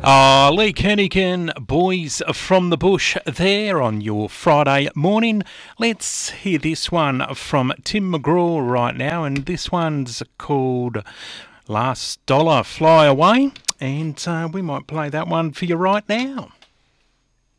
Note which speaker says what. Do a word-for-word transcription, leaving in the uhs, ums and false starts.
Speaker 1: Uh, Lee Kernighan, Boys from the Bush, there on your Friday morning. Let's hear this one from Tim McGraw right now, and this one's called Last Dollar Fly Away, and uh, we might play that one for you right now.